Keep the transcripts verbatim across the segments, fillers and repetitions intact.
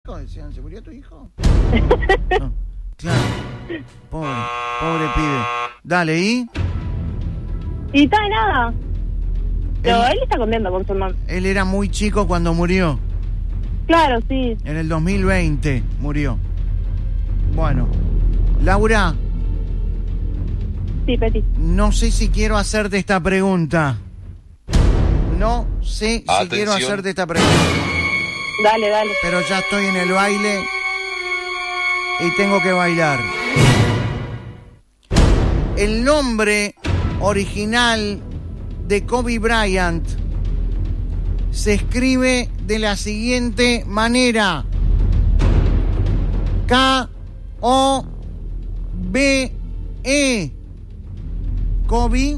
hijo? Decían, ¿se murió tu hijo? No. Claro. Pobre, pobre pibe. Dale, ¿y? Y está de nada. Pero él, él está contento con su hermano. Él era muy chico cuando murió. Claro, sí. En el dos mil veinte murió. Bueno, Laura. Sí, Peti. No sé si quiero hacerte esta pregunta. No sé Atención. si quiero hacerte esta pregunta. Dale, dale. Pero ya estoy en el baile y tengo que bailar. El nombre original de Kobe Bryant se escribe de la siguiente manera: K O B E. Kobe.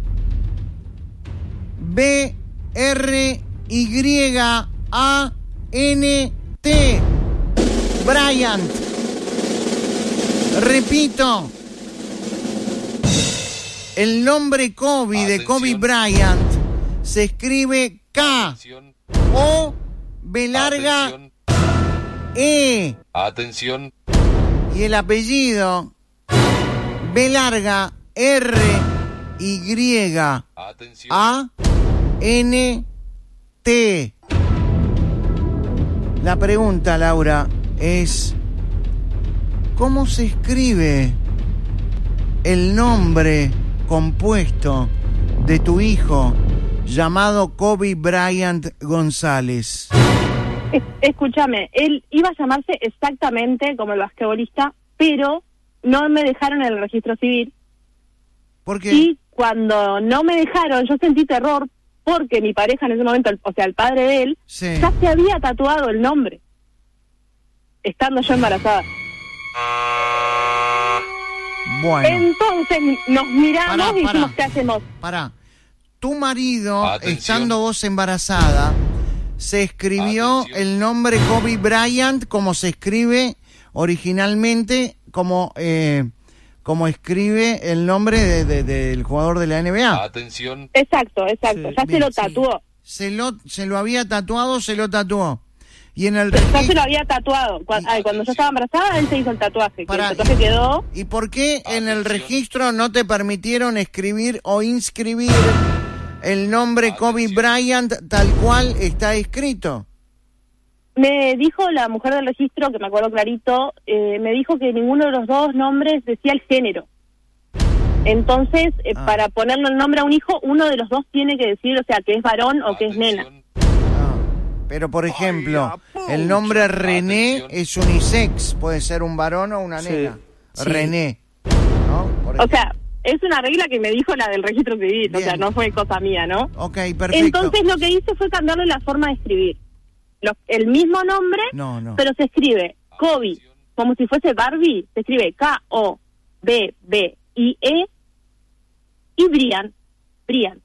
B R Y A N T. Bryant. Repito. El nombre Kobe Atención. de Kobe Bryant se escribe K Atención. O B larga Atención. E. Atención. Y el apellido B larga R Y Atención. A N T. La pregunta, Laura, es ¿cómo se escribe el nombre compuesto de tu hijo llamado Kobe Bryant González? Es, escúchame, él iba a llamarse exactamente como el basquetbolista, pero no me dejaron en el registro civil. ¿Por qué? Y cuando no me dejaron, yo sentí terror porque mi pareja en ese momento, o sea, el padre de él, Sí. ya se había tatuado el nombre, estando yo embarazada. Bueno, Entonces nos miramos Pará, y dijimos, pará. ¿qué hacemos? pará. Tu marido, Atención. estando vos embarazada, se escribió Atención. el nombre Kobe Bryant como se escribe originalmente, como eh, como escribe el nombre de, de- del jugador de la N B A. Atención. Exacto, exacto, Sí, ya bien, se lo sí. tatuó. Se lo, se lo había tatuado, se lo tatuó. Y en el Ya se registro... lo había tatuado. Cu- ay, Cuando yo estaba embarazada, él se hizo el tatuaje. que Pará, el tatuaje quedó... ¿Y por qué en el Atención. registro no te permitieron escribir o inscribir el nombre Kobe Atención. Bryant tal cual está escrito? Me dijo la mujer del registro, que me acuerdo clarito, eh, me dijo que ninguno de los dos nombres decía el género. Entonces, eh, Ah. para ponerle el nombre a un hijo, uno de los dos tiene que decir, o sea, que es varón o que es nena. Atención. Ah, pero por ejemplo, el nombre René Atención. es unisex, puede ser un varón o una Sí, nena. sí. René, ¿no? Por O sea, es una regla que me dijo la del registro civil, o Bien. sea, no fue cosa mía, ¿no? Ok, perfecto. Entonces lo que hice fue cambiarle la forma de escribir. Lo- el mismo nombre, No, no. pero se escribe Kobe, como si fuese Barbie, se escribe K O B B I E, y Brian, Brian.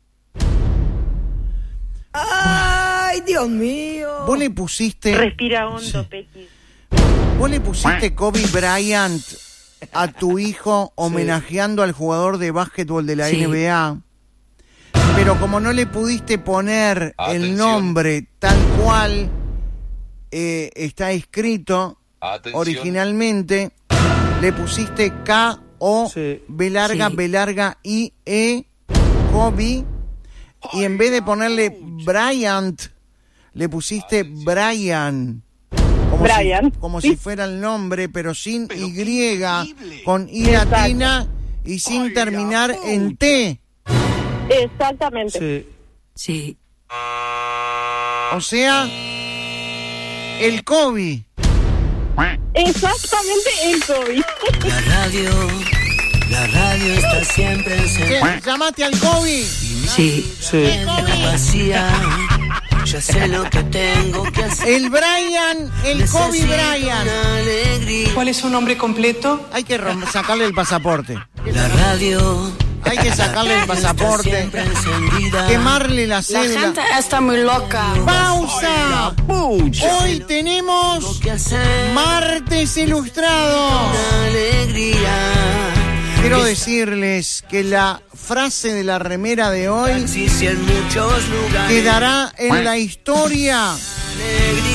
¡Ay, Dios mío! Vos le pusiste... Respira hondo, Sí. Peti. Vos le pusiste Kobe Bryant a tu hijo homenajeando al jugador de básquetbol de la Sí. N B A, pero como no le pudiste poner el Atención. nombre tal cual eh, está escrito Atención. originalmente, le pusiste K O Sí. B larga Sí. B larga I E Kobe, y en vez de ponerle Bryant le pusiste Brian. Como Brian. Si, como Sí. si fuera el nombre, pero sin Y, con I Exacto. latina y sin terminar en T. Exactamente. Sí. Sí. O sea, el Kobe. Exactamente el Kobe. La radio, la radio está siempre encendida. ¿Qué? ¿Llamaste al Kobe? Sí. Sí. Vacía. Ya sé lo que tengo que hacer. El Brian, el Kobe Necesito Bryant. una alegría. ¿Cuál es su nombre completo? Hay que rom- sacarle el pasaporte. La radio. Hay que sacarle el pasaporte. Siempre encendida. Quemarle la La cédula. gente está muy loca. ¡Pausa! Hoy tenemos ¿Qué hacer? Martes Ilustrado. Una alegría. Quiero decirles que la frase de la remera de hoy Existe en muchos lugares. quedará en la historia Alegría.